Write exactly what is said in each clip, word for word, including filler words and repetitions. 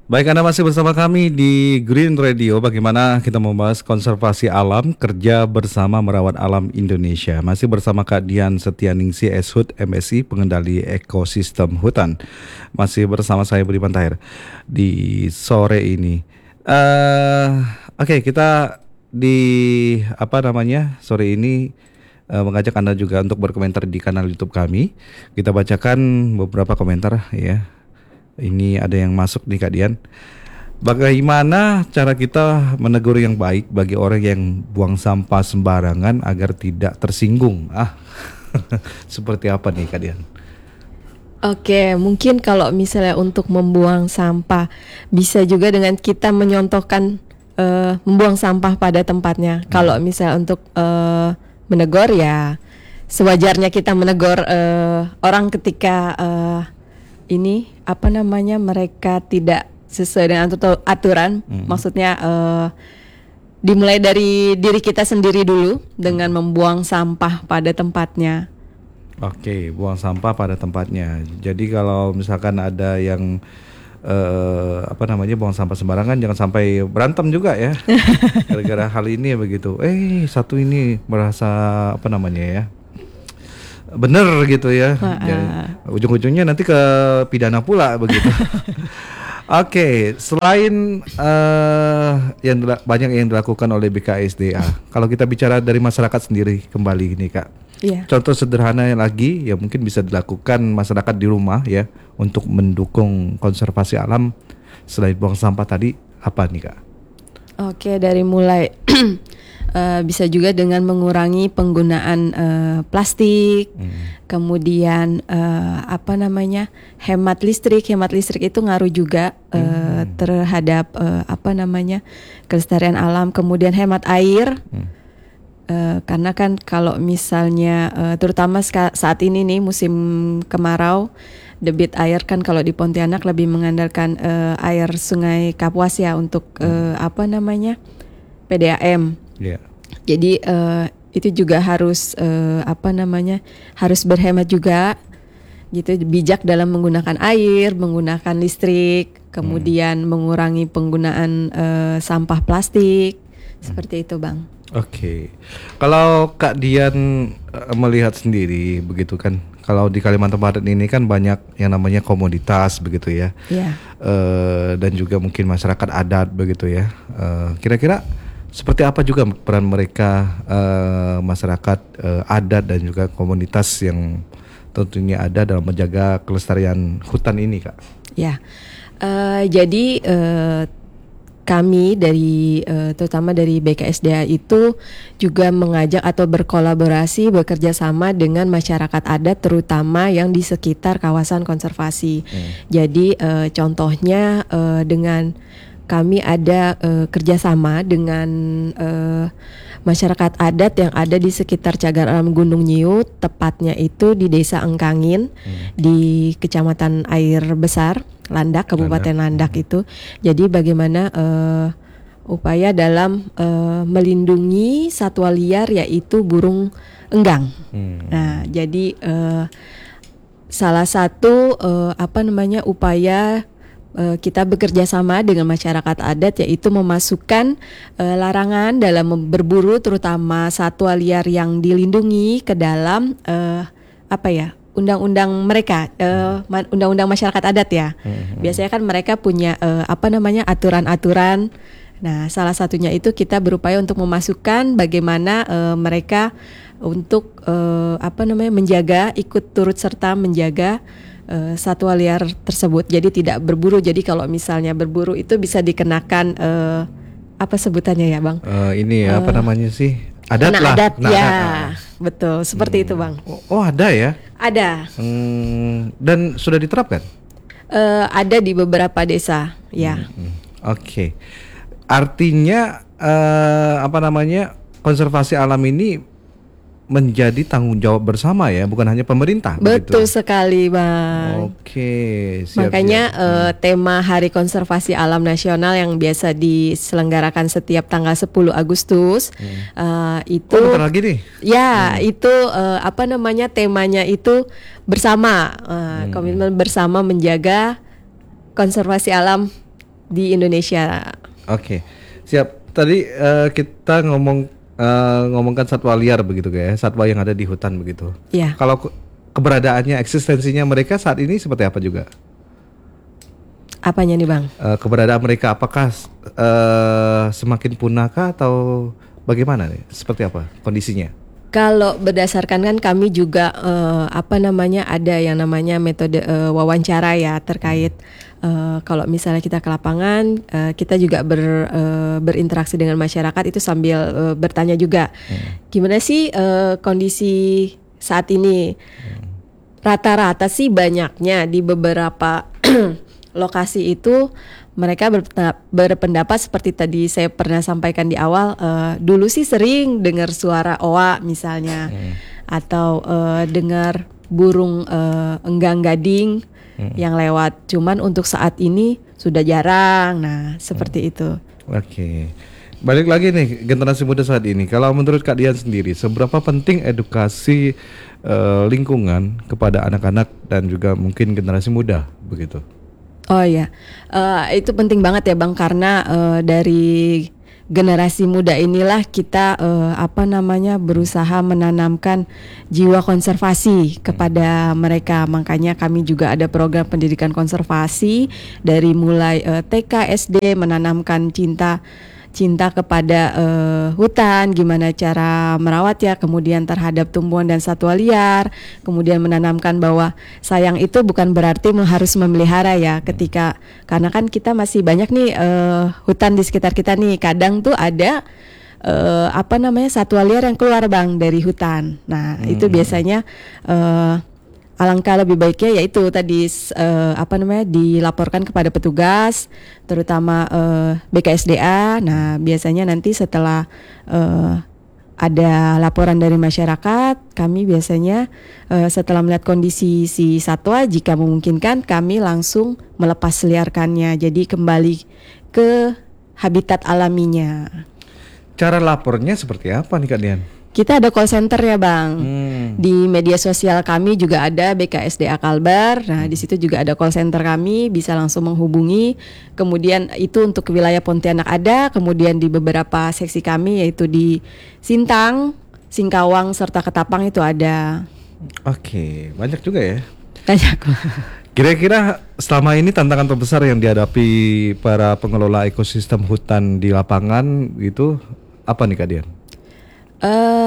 Baik, Anda masih bersama kami di Green Radio. Bagaimana kita membahas konservasi alam, kerja bersama merawat alam Indonesia. Masih bersama Kak Dian Setianingsi S H U D M Si, pengendali ekosistem hutan. Masih bersama saya Budiman Tahir di sore ini. Uh, Oke, okay, kita di apa namanya sore ini uh, mengajak Anda juga untuk berkomentar di kanal YouTube kami. Kita bacakan beberapa komentar ya. Ini ada yang masuk nih Kak Dian. Bagaimana cara kita menegur yang baik bagi orang yang buang sampah sembarangan agar tidak tersinggung? Ah, seperti apa nih Kak Dian? Oke, mungkin kalau misalnya untuk membuang sampah, bisa juga dengan kita menyontohkan uh, membuang sampah pada tempatnya. Hmm. Kalau misalnya untuk uh, menegur ya, sewajarnya kita menegur uh, orang ketika uh, ini apa namanya mereka tidak sesuai dengan aturan, hmm. maksudnya uh, dimulai dari diri kita sendiri dulu dengan membuang sampah pada tempatnya. Oke, buang sampah pada tempatnya. Jadi kalau misalkan ada yang uh, apa namanya buang sampah sembarangan, jangan sampai berantem juga ya. Gara-gara hal ini ya begitu. Eh satu ini merasa apa namanya ya? Bener gitu ya. Jadi, ujung-ujungnya nanti ke pidana pula begitu. Oke, okay, selain uh, yang dila- banyak yang dilakukan oleh B K S D A, kalau kita bicara dari masyarakat sendiri kembali nih Kak. Yeah. Contoh sederhana lagi yang mungkin bisa dilakukan masyarakat di rumah ya untuk mendukung konservasi alam selain buang sampah tadi apa nih Kak? Oke, dari mulai uh, bisa juga dengan mengurangi penggunaan uh, plastik, hmm. kemudian uh, apa namanya hemat listrik. Hemat listrik itu ngaruh juga uh, hmm. terhadap uh, apa namanya kelestarian alam. Kemudian hemat air, hmm. uh, karena kan kalau misalnya uh, terutama ska- saat ini nih musim kemarau. Debit air kan kalau di Pontianak lebih mengandalkan uh, air Sungai Kapuas ya untuk uh, apa namanya P D A M. Yeah. Jadi uh, itu juga harus uh, apa namanya harus berhemat juga, gitu bijak dalam menggunakan air, menggunakan listrik, kemudian hmm. mengurangi penggunaan uh, sampah plastik hmm. seperti itu Bang. Oke, okay. Kalau Kak Dian uh, melihat sendiri begitu kan, kalau di Kalimantan Barat ini kan banyak yang namanya komoditas begitu ya, yeah. uh, dan juga mungkin masyarakat adat begitu ya. Uh, kira-kira seperti apa juga peran mereka uh, masyarakat uh, adat dan juga komunitas yang tentunya ada dalam menjaga kelestarian hutan ini Kak? Ya, uh, jadi. Uh, Kami dari uh, terutama dari B K S D A itu juga mengajak atau berkolaborasi bekerja sama dengan masyarakat adat terutama yang di sekitar kawasan konservasi. Hmm. Jadi uh, contohnya uh, dengan kami ada uh, kerjasama dengan uh, masyarakat adat yang ada di sekitar Cagar Alam Gunung Nyiut, tepatnya itu di Desa Engkangin, hmm. di Kecamatan Air Besar, Landak, Kabupaten Landak, Landak itu. Jadi bagaimana uh, upaya dalam uh, melindungi satwa liar yaitu burung enggang. Hmm. Nah, jadi uh, salah satu uh, apa namanya upaya uh, kita bekerja sama dengan masyarakat adat yaitu memasukkan uh, larangan dalam berburu terutama satwa liar yang dilindungi ke dalam uh, apa ya? undang-undang mereka, uh, undang-undang masyarakat adat ya. Hmm. Biasanya kan mereka punya uh, apa namanya aturan-aturan. Nah, salah satunya itu kita berupaya untuk memasukkan bagaimana uh, mereka untuk uh, apa namanya menjaga, ikut turut serta menjaga uh, satwa liar tersebut. Jadi tidak berburu. Jadi kalau misalnya berburu itu bisa dikenakan uh, apa sebutannya ya, Bang? Uh, ini ya, uh, apa namanya sih? Adat nah, lah. Adat nah, ya, nah. Betul. Seperti hmm. itu, Bang. Oh, ada ya? Ada. Hmm, dan sudah diterapkan? Uh, ada di beberapa desa, ya. Hmm. Oke. Okay. Artinya uh, apa namanya konservasi alam ini menjadi tanggung jawab bersama ya, bukan hanya pemerintah. Betul begitu? Sekali, Bang. Oke, siap, makanya siap. Uh, tema Hari Konservasi Alam Nasional yang biasa diselenggarakan setiap tanggal sepuluh Agustus hmm. uh, itu. Oh, bentar lagi nih. Ya, hmm. itu uh, apa namanya temanya itu bersama, uh, hmm. komitmen bersama menjaga konservasi alam di Indonesia. Oke, siap. Tadi uh, kita ngomong uh, ngomongkan satwa liar begitu ya, satwa yang ada di hutan begitu. Iya. Kalau ke- keberadaannya, eksistensinya mereka saat ini seperti apa juga? Apanya nih Bang? Uh, keberadaan mereka apakah uh, semakin punahkah atau bagaimana nih? Seperti apa kondisinya? Kalau berdasarkan kan kami juga eh, apa namanya ada yang namanya metode eh, wawancara ya terkait eh, kalau misalnya kita ke lapangan eh, kita juga ber, eh, berinteraksi dengan masyarakat itu sambil eh, bertanya juga hmm. gimana sih eh, kondisi saat ini hmm. rata-rata sih banyaknya di beberapa lokasi itu mereka berpendapat seperti tadi saya pernah sampaikan di awal, uh, dulu sih sering dengar suara oa misalnya, hmm. atau uh, dengar burung uh, enggang gading hmm. yang lewat. Cuman untuk saat ini sudah jarang. Nah seperti hmm. itu. Oke, balik lagi nih generasi muda saat ini. Kalau menurut Kak Dian sendiri, seberapa penting edukasi uh, lingkungan kepada anak-anak dan juga mungkin generasi muda begitu? Oh ya, uh, itu penting banget ya Bang karena uh, dari generasi muda inilah kita uh, apa namanya berusaha menanamkan jiwa konservasi kepada mereka. Makanya kami juga ada program pendidikan konservasi dari mulai uh, T K, S D menanamkan cinta cinta kepada uh, hutan, gimana cara merawat ya, kemudian terhadap tumbuhan dan satwa liar, kemudian menanamkan bahwa sayang itu bukan berarti harus memelihara ya, ketika karena kan kita masih banyak nih uh, hutan di sekitar kita nih, kadang tuh ada uh, apa namanya satwa liar yang keluar Bang dari hutan. Nah hmm. itu biasanya uh, alangkah lebih baiknya yaitu tadi uh, apa namanya dilaporkan kepada petugas terutama uh, B K S D A. Nah biasanya nanti setelah uh, ada laporan dari masyarakat, kami biasanya uh, setelah melihat kondisi si satwa jika memungkinkan kami langsung melepas liarkannya jadi kembali ke habitat alaminya. Cara lapornya seperti apa nih Kak Dian? Kita ada call center ya Bang. Hmm. Di media sosial kami juga ada B K S D A Kalbar. Nah di situ juga ada call center kami, bisa langsung menghubungi. Kemudian itu untuk wilayah Pontianak ada, kemudian di beberapa seksi kami yaitu di Sintang, Singkawang serta Ketapang itu ada. Oke, banyak juga ya. Banyak. Kira-kira selama ini tantangan terbesar yang dihadapi para pengelola ekosistem hutan di lapangan itu apa nih Kak Dian? Uh,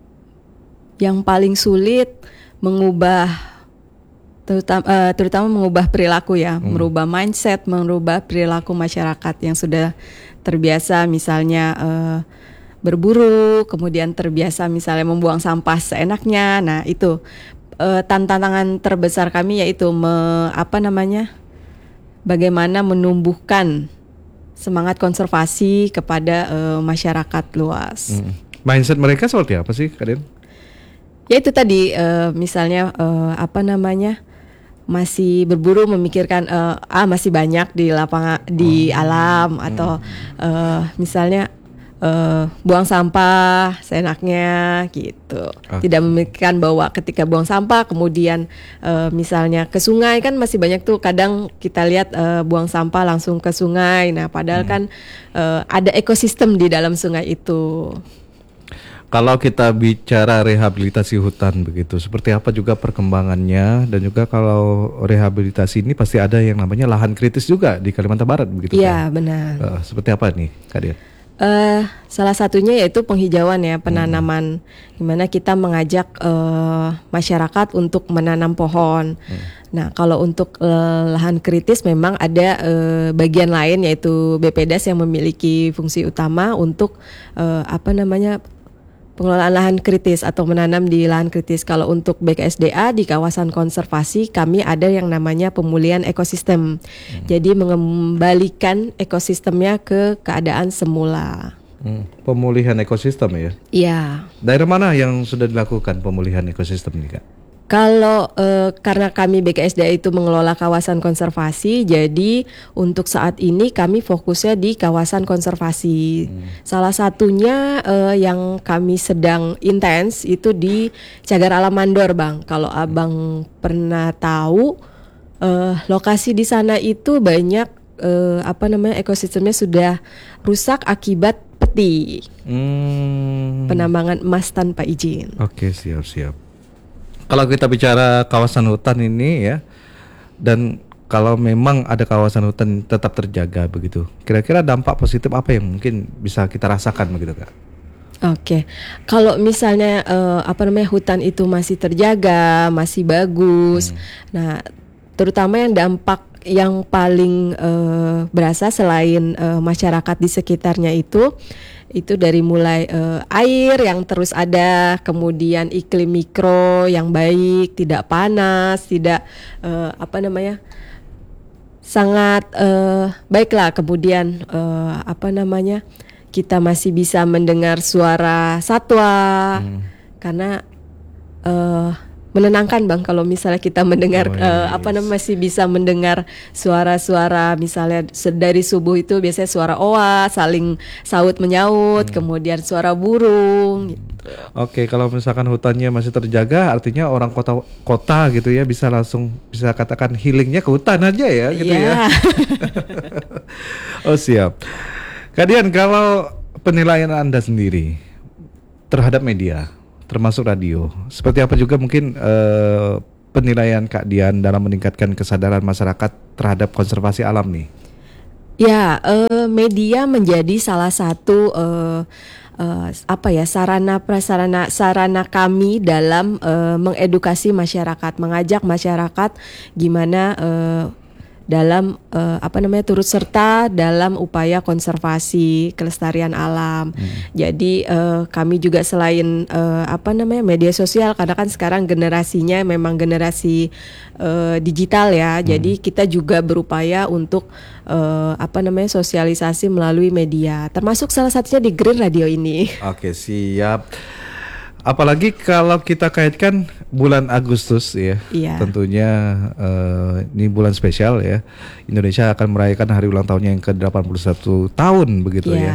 yang paling sulit mengubah terutama, uh, terutama mengubah perilaku ya, hmm. merubah mindset, merubah perilaku masyarakat yang sudah terbiasa misalnya uh, berburu, kemudian terbiasa misalnya membuang sampah seenaknya. Nah itu uh, tantangan terbesar kami yaitu me, apa namanya, bagaimana menumbuhkan semangat konservasi kepada uh, masyarakat luas. Hmm. Mindset mereka seperti apa sih, Kak Dian? Ya itu tadi uh, misalnya uh, apa namanya masih berburu memikirkan uh, ah masih banyak di lapangan di oh. alam atau uh, misalnya uh, buang sampah seenaknya gitu. Okay. Tidak memikirkan bahwa ketika buang sampah kemudian uh, misalnya ke sungai kan masih banyak tuh kadang kita lihat uh, buang sampah langsung ke sungai. Nah padahal hmm. kan uh, ada ekosistem di dalam sungai itu. Kalau kita bicara rehabilitasi hutan begitu, seperti apa juga perkembangannya dan juga kalau rehabilitasi ini pasti ada yang namanya lahan kritis juga di Kalimantan Barat begitu Iya, kan? benar. Uh, seperti apa nih, Kak Dian? Uh, salah satunya yaitu penghijauan ya, penanaman, hmm. gimana kita mengajak uh, masyarakat untuk menanam pohon. Hmm. Nah, kalau untuk uh, lahan kritis memang ada uh, bagian lain yaitu B P D A S yang memiliki fungsi utama untuk uh, apa namanya pengelolaan lahan kritis atau menanam di lahan kritis. Kalau untuk B K S D A di kawasan konservasi kami ada yang namanya pemulihan ekosistem. Hmm. Jadi mengembalikan ekosistemnya ke keadaan semula. Hmm. Pemulihan ekosistem ya? Iya. Daerah mana yang sudah dilakukan pemulihan ekosistem ini, Kak? Kalau eh, karena kami B K S D A itu mengelola kawasan konservasi, jadi untuk saat ini kami fokusnya di kawasan konservasi. Hmm. Salah satunya eh, yang kami sedang intens itu di Cagar Alam Mandor, Bang. Kalau Abang pernah tahu, eh, lokasi di sana itu banyak eh, apa namanya ekosistemnya sudah rusak akibat peti Hmm. penambangan emas tanpa izin. Oke, siap-siap. Kalau kita bicara kawasan hutan ini ya, dan kalau memang ada kawasan hutan tetap terjaga begitu, kira-kira dampak positif apa yang mungkin bisa kita rasakan begitu Kak? Oke, kalau misalnya eh, apa namanya hutan itu masih terjaga, masih bagus, nah terutama yang dampak yang paling eh, berasa selain eh, masyarakat di sekitarnya itu, itu dari mulai eh, air yang terus ada, kemudian iklim mikro yang baik, tidak panas, tidak eh, apa namanya sangat eh, baiklah. Kemudian eh, apa namanya kita masih bisa mendengar suara satwa karena eh, menenangkan Bang kalau misalnya kita mendengar Oh, eh, yes. apa namanya masih bisa mendengar suara-suara misalnya se- dari subuh itu biasanya suara oa saling saut menyaut, kemudian suara burung. Oke, kalau misalkan hutannya masih terjaga, artinya orang kota kota gitu ya bisa langsung bisa katakan healingnya ke hutan aja ya, gitu ya. Iya. Oh siap. Kak Dian, kalau penilaian Anda sendiri terhadap media, termasuk radio, seperti apa juga mungkin eh, penilaian Kak Dian dalam meningkatkan kesadaran masyarakat terhadap konservasi alam nih? Ya, eh, media menjadi salah satu eh, eh, apa ya sarana prasarana sarana kami dalam eh, mengedukasi masyarakat, mengajak masyarakat gimana eh, dalam eh, apa namanya turut serta dalam upaya konservasi kelestarian alam. Jadi eh, kami juga selain eh, apa namanya media sosial, karena kan sekarang generasinya memang generasi eh, digital ya. Jadi kita juga berupaya untuk eh, apa namanya sosialisasi melalui media, termasuk salah satunya di Green Radio ini. Oke, siap. Apalagi kalau kita kaitkan bulan Agustus ya, Iya. tentunya eh, ini bulan spesial ya. Indonesia akan merayakan hari ulang tahunnya yang ke delapan puluh satu tahun begitu Iya. ya.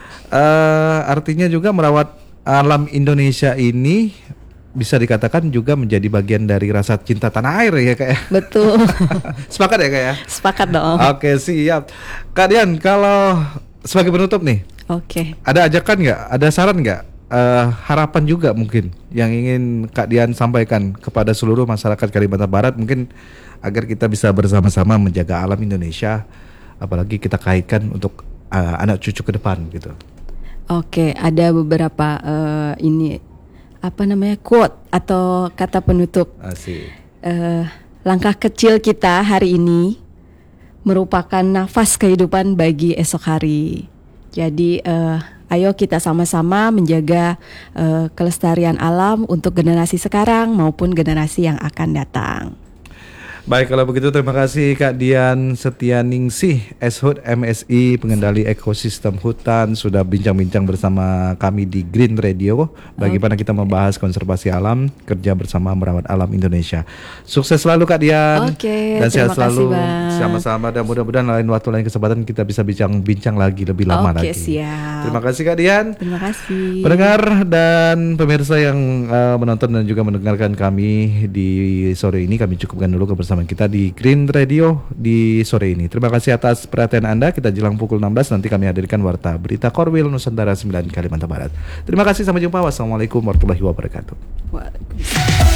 Eh, artinya juga merawat alam Indonesia ini bisa dikatakan juga menjadi bagian dari rasa cinta tanah air ya Kak ya. Betul. Sepakat ya Kak ya? Sepakat dong. Oke, siap. Kak Dian, kalau sebagai penutup nih, Oke. ada ajakan nggak? Ada saran nggak? Eh, harapan juga mungkin yang ingin Kak Dian sampaikan kepada seluruh masyarakat Kalimantan Barat mungkin agar kita bisa bersama-sama menjaga alam Indonesia, apalagi kita kaitkan untuk eh, anak cucu ke depan gitu. Oke, ada beberapa eh, ini apa namanya quote atau kata penutup. Asik. Eh, langkah kecil kita hari ini merupakan nafas kehidupan bagi esok hari. Jadi eh, ayo kita sama-sama menjaga eh, kelestarian alam untuk generasi sekarang maupun generasi yang akan datang. Baik, kalau begitu terima kasih Kak Dian Setianingsih, Eshut M S I, pengendali ekosistem hutan, sudah bincang-bincang bersama kami di Green Radio. Bagaimana kita membahas konservasi alam, kerja bersama merawat alam Indonesia. Sukses selalu Kak Dian. Oke, dan sehat terima kasih, selalu. Bang. Sama-sama, dan mudah-mudahan lain waktu lain kesempatan kita bisa bincang-bincang lagi lebih lama Oke, lagi. siap. Terima kasih Kak Dian. Terima kasih. Pendengar dan pemirsa yang uh, menonton dan juga mendengarkan kami di sore ini, kami cukupkan dulu kebersamaan kita di Green Radio di sore ini. Terima kasih atas perhatian Anda. Kita jelang pukul enam belas nanti kami hadirkan Warta Berita Korwil Nusantara sembilan Kalimantan Barat. Terima kasih, sampai jumpa. Wassalamualaikum warahmatullahi wabarakatuh. Waalaikumsalam.